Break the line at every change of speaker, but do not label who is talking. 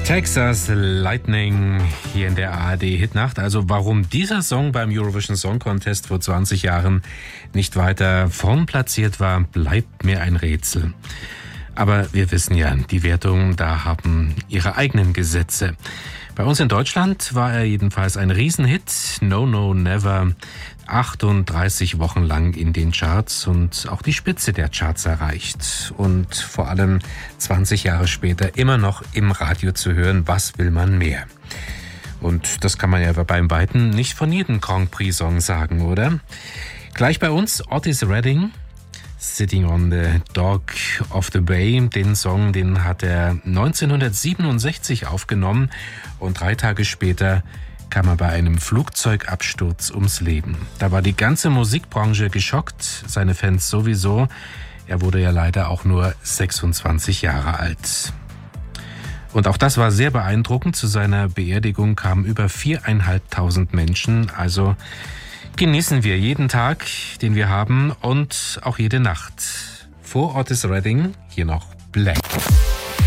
Texas Lightning hier in der ARD Hitnacht. Also warum dieser Song beim Eurovision Song Contest vor 20 Jahren nicht weiter vorn platziert war, bleibt mir ein Rätsel. Aber wir wissen ja, die Wertungen da haben ihre eigenen Gesetze. Bei uns in Deutschland war er jedenfalls ein Riesenhit. No, No, Never. 38 Wochen lang in den Charts und auch die Spitze der Charts erreicht. Und vor allem 20 Jahre später immer noch im Radio zu hören, was will man mehr? Und das kann man ja beim Weiten nicht von jedem Grand Prix-Song sagen, oder? Gleich bei uns Otis Redding, Sitting on the Dock of the Bay. Den Song, den hat er 1967 aufgenommen und 3 Tage später kam er bei einem Flugzeugabsturz ums Leben. Da war die ganze Musikbranche geschockt, seine Fans sowieso. Er wurde ja leider auch nur 26 Jahre alt. Und auch das war sehr beeindruckend. Zu seiner Beerdigung kamen über 4.500 Menschen. Also genießen wir jeden Tag, den wir haben und auch jede Nacht. Vor Otis Redding hier noch Black.